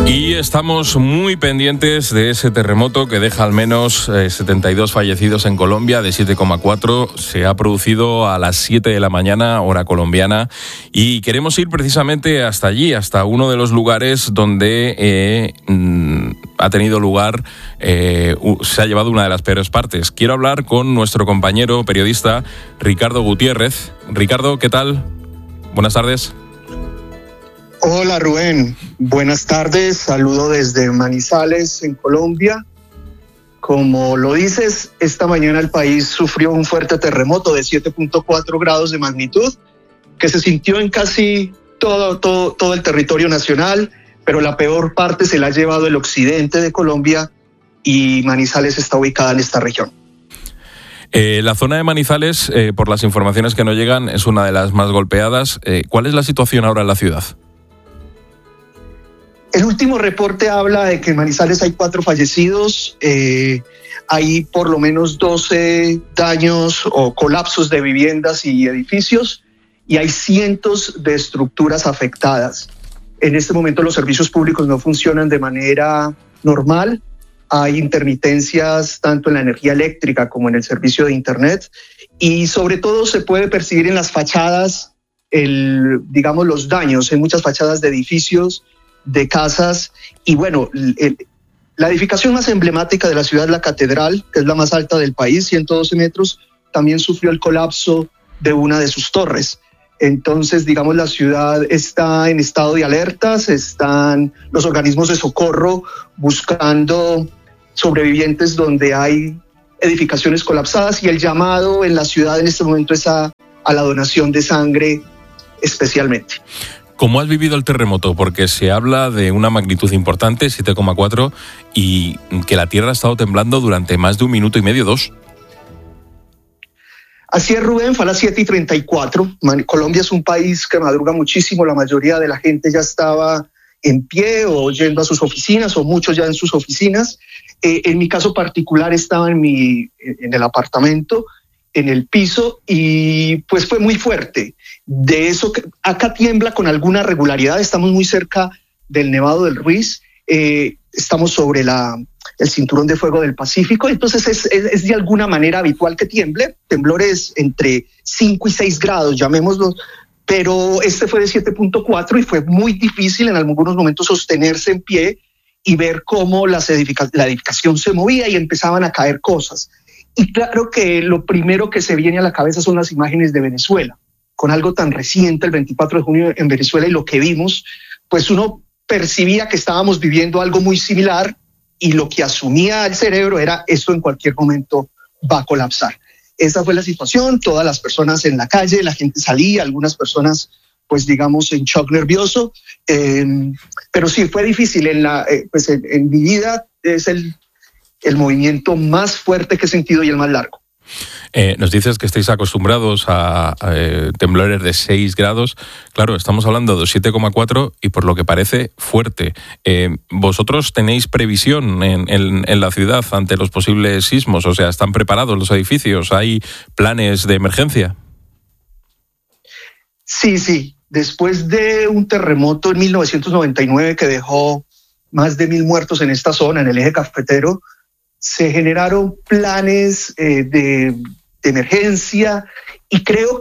Y estamos muy pendientes de ese terremoto que deja al menos 72 fallecidos en Colombia, de 7,4. Se ha producido a las 7 de la mañana, hora colombiana, y queremos ir precisamente hasta allí, hasta uno de los lugares donde ha tenido lugar, se ha llevado una de las peores partes. Quiero hablar con nuestro compañero periodista Ricardo Gutiérrez. Ricardo, ¿qué tal? Buenas tardes. Hola Rubén, buenas tardes, saludo desde Manizales en Colombia. Como lo dices, esta mañana el país sufrió un fuerte terremoto de 7.4 grados de magnitud que se sintió en casi todo el territorio nacional, pero la peor parte se la ha llevado el occidente de Colombia y Manizales está ubicada en esta región. La zona de Manizales, por las informaciones que nos llegan, es una de las más golpeadas. ¿Cuál es la situación ahora en la ciudad? El último reporte habla de que en Manizales hay 4 fallecidos, hay por lo menos 12 daños o colapsos de viviendas y edificios y hay cientos de estructuras afectadas. En este momento los servicios públicos no funcionan de manera normal, hay intermitencias tanto en la energía eléctrica como en el servicio de internet y sobre todo se puede percibir en las fachadas, los daños en muchas fachadas de edificios, de casas y bueno, la edificación más emblemática de la ciudad, la catedral, que es la más alta del país, 112 metros, también sufrió el colapso de una de sus torres. Entonces, la ciudad está en estado de alertas, están los organismos de socorro buscando sobrevivientes donde hay edificaciones colapsadas y el llamado en la ciudad en este momento es a la donación de sangre especialmente. ¿Cómo has vivido el terremoto? Porque se habla de una magnitud importante, 7,4, y que la tierra ha estado temblando durante más de 1 minuto y medio, 2. Así es, Rubén, fue a las 7:34. Colombia es un país que madruga muchísimo, la mayoría de la gente ya estaba en pie o yendo a sus oficinas, o muchos ya en sus oficinas. En mi caso particular estaba en el apartamento, en el piso, y pues fue muy fuerte. De eso, acá tiembla con alguna regularidad, estamos muy cerca del Nevado del Ruiz, estamos sobre el cinturón de fuego del Pacífico, entonces es de alguna manera habitual que tiemble, temblores entre 5 y 6 grados, llamémoslo, pero este fue de 7.4 y fue muy difícil en algunos momentos sostenerse en pie y ver cómo la edificación se movía y empezaban a caer cosas. Y claro que lo primero que se viene a la cabeza son las imágenes de Venezuela, con algo tan reciente, el 24 de junio en Venezuela, y lo que vimos, pues uno percibía que estábamos viviendo algo muy similar y lo que asumía el cerebro era esto en cualquier momento va a colapsar. Esa fue la situación, todas las personas en la calle, la gente salía, algunas personas pues en shock nervioso, pero sí fue difícil. En mi vida es el movimiento más fuerte que he sentido y el más largo. Nos dices que estáis acostumbrados a temblores de 6 grados. Claro, estamos hablando de 7,4 y por lo que parece fuerte. ¿Vosotros tenéis previsión en la ciudad ante los posibles sismos? O sea, ¿están preparados los edificios? ¿Hay planes de emergencia? Sí. Después de un terremoto en 1999 que dejó más de 1,000 muertos en esta zona, en el eje cafetero, se generaron planes de emergencia y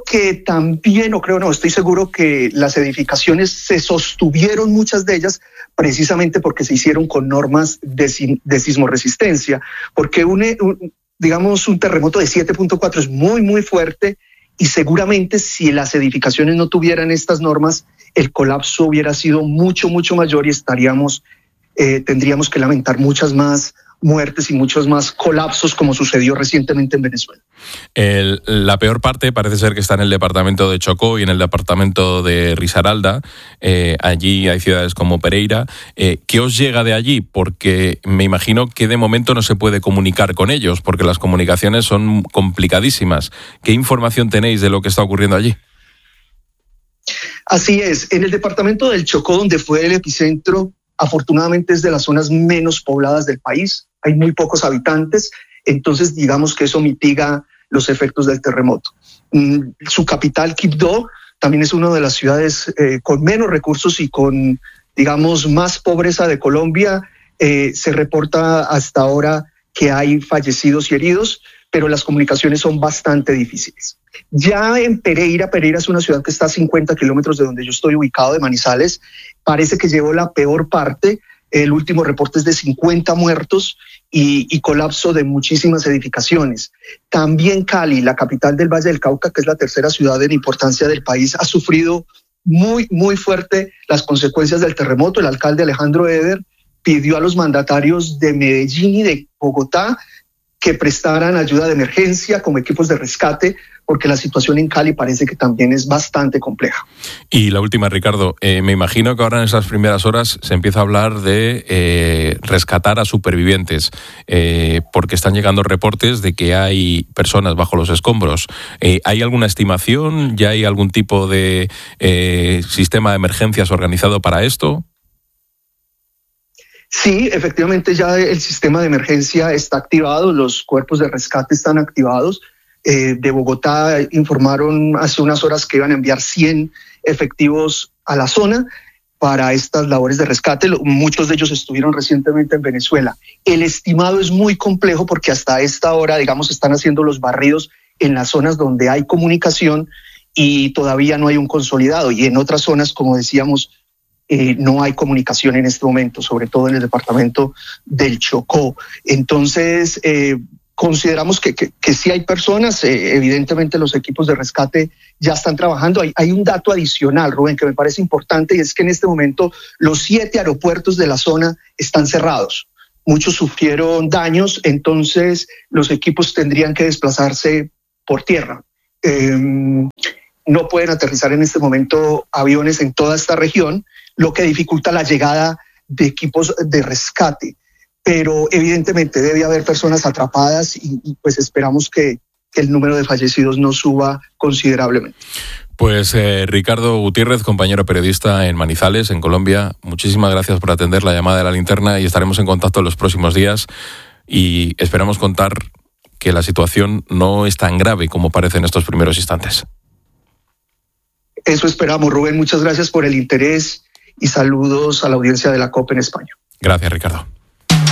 estoy seguro que las edificaciones se sostuvieron, muchas de ellas, precisamente porque se hicieron con normas de sismoresistencia, porque un terremoto de 7.4 es muy, muy fuerte y seguramente si las edificaciones no tuvieran estas normas, el colapso hubiera sido mucho, mucho mayor y tendríamos que lamentar muchas más muertes y muchos más colapsos como sucedió recientemente en Venezuela. La peor parte parece ser que está en el departamento de Chocó y en el departamento de Risaralda. Allí hay ciudades como Pereira. ¿Qué os llega de allí? Porque me imagino que de momento no se puede comunicar con ellos porque las comunicaciones son complicadísimas. ¿Qué información tenéis de lo que está ocurriendo allí? Así es. En el departamento del Chocó, donde fue el epicentro, afortunadamente es de las zonas menos pobladas del país. Hay muy pocos habitantes, entonces digamos que eso mitiga los efectos del terremoto. Su capital, Quibdó, también es una de las ciudades con menos recursos y con digamos, más pobreza de Colombia. Se reporta hasta ahora que hay fallecidos y heridos, pero las comunicaciones son bastante difíciles. Ya en Pereira es una ciudad que está a 50 kilómetros de donde yo estoy ubicado, de Manizales, parece que llevó la peor parte. El último reporte es de 50 muertos y colapso de muchísimas edificaciones. También Cali, la capital del Valle del Cauca, que es la tercera ciudad en importancia del país, ha sufrido muy, muy fuerte las consecuencias del terremoto. El alcalde Alejandro Eder pidió a los mandatarios de Medellín y de Bogotá que prestaran ayuda de emergencia como equipos de rescate, porque la situación en Cali parece que también es bastante compleja. Y la última, Ricardo, me imagino que ahora en esas primeras horas se empieza a hablar de rescatar a supervivientes, porque están llegando reportes de que hay personas bajo los escombros. ¿Hay alguna estimación? ¿Ya hay algún tipo de sistema de emergencias organizado para esto? Sí, efectivamente ya el sistema de emergencia está activado, los cuerpos de rescate están activados. De Bogotá informaron hace unas horas que iban a enviar 100 efectivos a la zona para estas labores de rescate. Muchos de ellos estuvieron recientemente en Venezuela. El estimado es muy complejo porque hasta esta hora, digamos, están haciendo los barridos en las zonas donde hay comunicación y todavía no hay un consolidado. Y en otras zonas, como decíamos, no hay comunicación en este momento, sobre todo en el departamento del Chocó. Entonces, consideramos que sí hay personas, evidentemente los equipos de rescate ya están trabajando. Hay un dato adicional, Rubén, que me parece importante, y es que en este momento los 7 aeropuertos de la zona están cerrados. Muchos sufrieron daños, entonces los equipos tendrían que desplazarse por tierra. No pueden aterrizar en este momento aviones en toda esta región, lo que dificulta la llegada de equipos de rescate. Pero evidentemente debe haber personas atrapadas y pues esperamos que el número de fallecidos no suba considerablemente. Pues Ricardo Gutiérrez, compañero periodista en Manizales, en Colombia, muchísimas gracias por atender la llamada de la linterna y estaremos en contacto en los próximos días y esperamos contar que la situación no es tan grave como parece en estos primeros instantes. Eso esperamos, Rubén. Muchas gracias por el interés y saludos a la audiencia de la COP en España. Gracias, Ricardo.